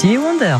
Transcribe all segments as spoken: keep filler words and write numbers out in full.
Stevie Wonder.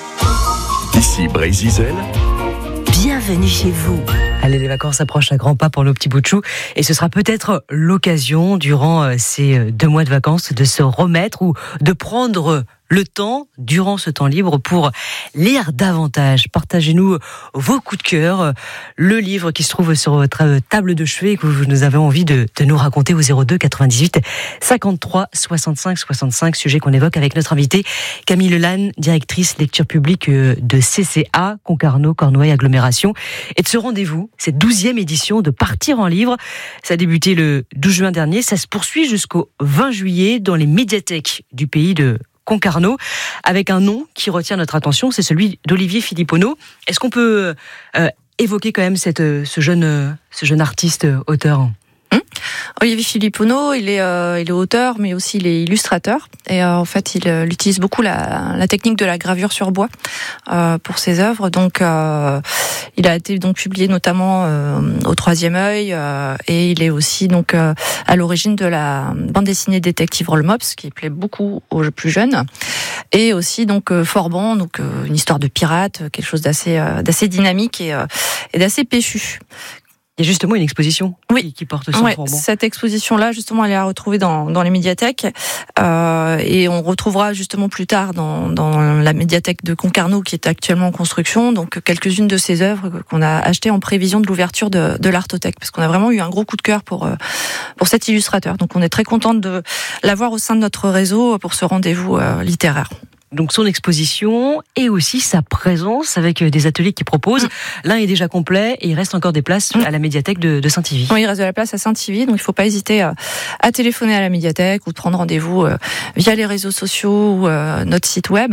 Ici Brésil. Bienvenue chez vous. Allez, les vacances approchent à grands pas pour nos petits bouts de chou et ce sera peut-être l'occasion durant ces deux mois de vacances de se remettre ou de prendre le temps, durant ce temps libre, pour lire davantage. Partagez-nous vos coups de cœur, le livre qui se trouve sur votre table de chevet et que vous nous avez envie de, de nous raconter au zéro deux quatre-vingt-dix-huit cinquante-trois soixante-cinq soixante-cinq, sujet qu'on évoque avec notre invitée Camille Lelanne, directrice lecture publique de C C A, Concarneau, Cornouailles, Agglomération, et de ce rendez-vous, cette douzième édition de Partir en livre. Ça a débuté le douze juin dernier, ça se poursuit jusqu'au vingt juillet dans les médiathèques du pays de Concarneau, avec un nom qui retient notre attention, c'est celui d'Olivier Filippono. Est-ce qu'on peut euh, évoquer quand même cette, ce, jeune, ce jeune artiste, auteur ? Hum. Olivier Filippono, il est, euh, il est auteur, mais aussi il est illustrateur. Et euh, en fait, il, euh, il utilise beaucoup la, la technique de la gravure sur bois euh, pour ses œuvres. Donc, euh, il a été donc publié notamment euh, au Troisième Œil, euh, et il est aussi donc euh, à l'origine de la bande dessinée Détective Roll Mops, qui plaît beaucoup aux plus jeunes, et aussi donc euh, Forban, donc euh, une histoire de pirate, quelque chose d'assez, euh, d'assez dynamique et, euh, et d'assez péchu. Il y a justement une exposition oui. qui, qui porte son ouais, Forban. Cette exposition-là, justement, elle est à retrouver dans, dans les médiathèques. Euh, et on retrouvera justement plus tard dans, dans la médiathèque de Concarneau, qui est actuellement en construction, donc quelques-unes de ses œuvres qu'on a achetées en prévision de l'ouverture de, de l'Artothèque. Parce qu'on a vraiment eu un gros coup de cœur pour, pour cet illustrateur. Donc on est très contente de l'avoir au sein de notre réseau pour ce rendez-vous euh, littéraire. Donc son exposition et aussi sa présence avec des ateliers qu'il propose. Mmh. L'un est déjà complet et il reste encore des places mmh. à la médiathèque de, de Saint-Ivy. Oui, il reste de la place à Saint-Ivy, donc il ne faut pas hésiter à, à téléphoner à la médiathèque ou de prendre rendez-vous euh, via les réseaux sociaux ou euh, notre site web.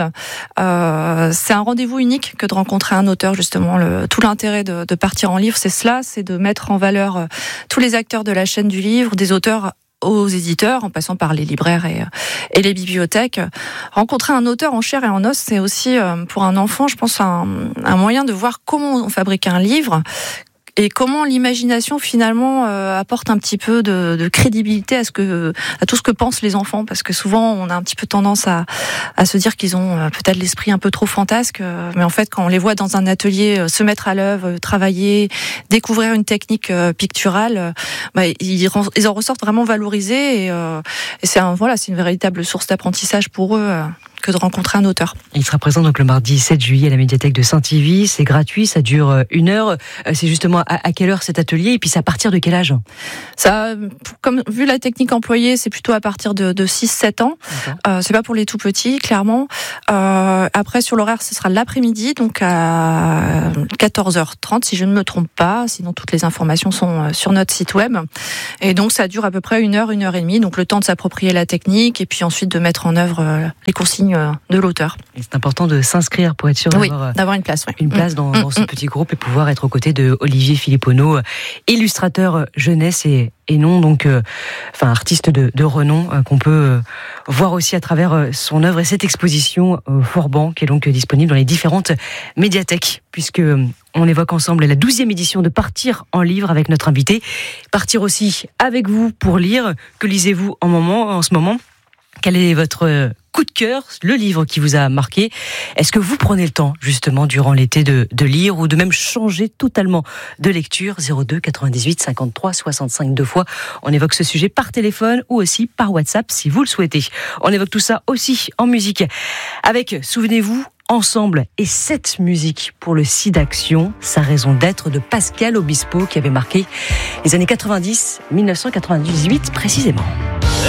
Euh, c'est un rendez-vous unique que de rencontrer un auteur, justement. Le, tout l'intérêt de, de partir en livre, c'est cela, c'est de mettre en valeur euh, tous les acteurs de la chaîne du livre, des auteurs aux éditeurs, en passant par les libraires et, et les bibliothèques. Rencontrer un auteur en chair et en os, c'est aussi, pour un enfant, je pense, un, un moyen de voir comment on fabrique un livre et comment l'imagination finalement euh, apporte un petit peu de, de crédibilité à ce que, à tout ce que pensent les enfants, parce que souvent on a un petit peu tendance à, à se dire qu'ils ont euh, peut-être l'esprit un peu trop fantasque, euh, mais en fait quand on les voit dans un atelier euh, se mettre à l'œuvre, euh, travailler, découvrir une technique euh, picturale, euh, bah, ils, ils en ressortent vraiment valorisés et, euh, et c'est un, voilà, c'est une véritable source d'apprentissage pour eux. Euh, que de rencontrer un auteur. Il sera présent donc le mardi sept juillet à la médiathèque de Saint-Ivy. C'est gratuit, ça dure une heure. C'est justement à, à quelle heure cet atelier et puis c'est à partir de quel âge ? Ça, comme vu la technique employée, c'est plutôt à partir de, de six sept ans. Euh, c'est pas pour les tout petits, clairement. Euh, après, sur l'horaire, ce sera l'après-midi, donc à quatorze heures trente, si je ne me trompe pas. Sinon, toutes les informations sont sur notre site web. Et donc, ça dure à peu près une heure, une heure et demie. Donc, le temps de s'approprier la technique et puis ensuite de mettre en œuvre les consignes de l'auteur. Et c'est important de s'inscrire pour être sûr oui, d'avoir, d'avoir une place, oui. une place dans, mmh. dans ce petit groupe et pouvoir être aux côtés de Olivier Filippono, illustrateur jeunesse et, et non donc, euh, enfin artiste de, de renom euh, qu'on peut euh, voir aussi à travers euh, son œuvre et cette exposition euh, Forban qui est donc disponible dans les différentes médiathèques puisque euh, on évoque ensemble la douzième édition de Partir en livre avec notre invité. Partir aussi avec vous pour lire. Que lisez-vous en, moment, en ce moment ? Quel est votre coup de cœur, le livre qui vous a marqué ? Est-ce que vous prenez le temps, justement, durant l'été, de, de lire ou de même changer totalement de lecture ? zéro deux quatre-vingt-dix-huit cinquante-trois soixante-cinq deux fois. On évoque ce sujet par téléphone ou aussi par WhatsApp, si vous le souhaitez. On évoque tout ça aussi en musique. Avec, souvenez-vous, Ensemble et cette musique pour le SIDAction, sa raison d'être de Pascal Obispo qui avait marqué les années quatre-vingt-dix, mille neuf cent quatre-vingt-dix-huit précisément.